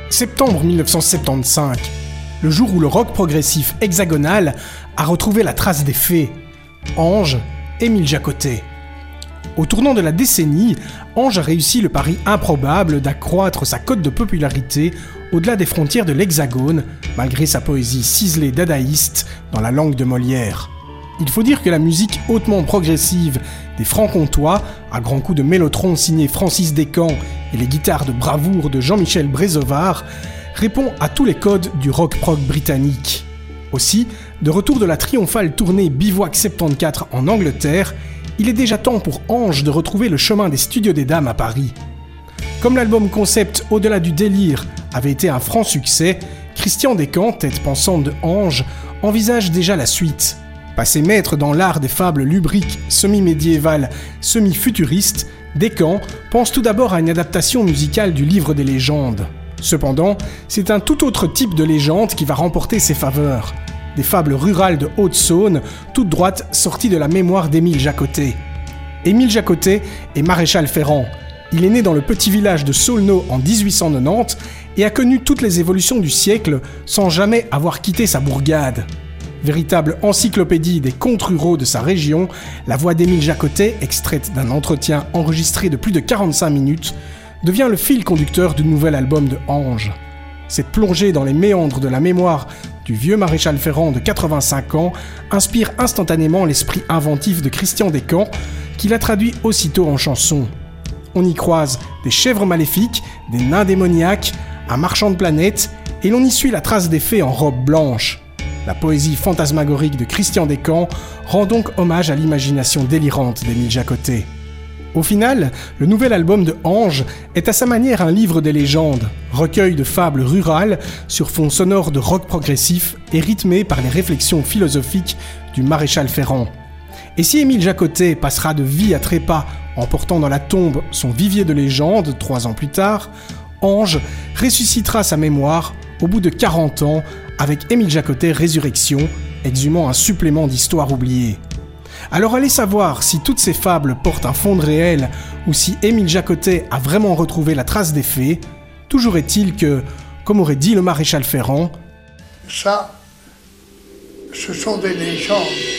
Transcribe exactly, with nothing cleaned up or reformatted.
Septembre mille neuf cent soixante-quinze, le jour où le rock progressif hexagonal a retrouvé la trace des fées. Ange, Émile Jacottet. Au tournant de la décennie, Ange a réussi le pari improbable d'accroître sa cote de popularité au-delà des frontières de l'Hexagone, malgré sa poésie ciselée dadaïste dans la langue de Molière. Il faut dire que la musique hautement progressive des Franc-Comtois, à grands coups de mélotron signé Francis Descamps et les guitares de bravoure de Jean-Michel Brézovard, répond à tous les codes du rock-prog britannique. Aussi, de retour de la triomphale tournée Bivouac soixante-quatorze en Angleterre, il est déjà temps pour Ange de retrouver le chemin des studios des Dames à Paris. Comme l'album concept Au-delà du délire avait été un franc succès, Christian Descamps, tête pensante de Ange, envisage déjà la suite. Passé maître dans l'art des fables lubriques, semi-médiévales, semi-futuristes, Descamps pense tout d'abord à une adaptation musicale du livre des légendes. Cependant, c'est un tout autre type de légende qui va remporter ses faveurs. Des fables rurales de Haute-Saône, toutes droites sorties de la mémoire d'Émile Jacottet. Émile Jacottet est maréchal ferrant. Il est né dans le petit village de Saulneau en dix-huit cent quatre-vingt-dix et a connu toutes les évolutions du siècle sans jamais avoir quitté sa bourgade. Véritable encyclopédie des contes ruraux de sa région, la voix d'Émile Jacottet, extraite d'un entretien enregistré de plus de quarante-cinq minutes, devient le fil conducteur du nouvel album de Ange. Cette plongée dans les méandres de la mémoire du vieux maréchal ferrant de quatre-vingt-cinq ans inspire instantanément l'esprit inventif de Christian Descamps, qui l'a traduit aussitôt en chanson. On y croise des chèvres maléfiques, des nains démoniaques, un marchand de planètes, et l'on y suit la trace des fées en robe blanche. La poésie fantasmagorique de Christian Descamps rend donc hommage à l'imagination délirante d'Émile Jacottet. Au final, le nouvel album de Ange est à sa manière un livre des légendes, recueil de fables rurales sur fond sonore de rock progressif et rythmé par les réflexions philosophiques du maréchal ferrant. Et si Émile Jacottet passera de vie à trépas en portant dans la tombe son vivier de légendes trois ans plus tard, Ange ressuscitera sa mémoire au bout de quarante ans avec Émile Jacottet Résurrection, exhumant un supplément d'histoire oubliée. Alors allez savoir si toutes ces fables portent un fond de réel ou si Émile Jacottet a vraiment retrouvé la trace des fées. Toujours est-il que, comme aurait dit le maréchal ferrant, ça, ce sont des légendes.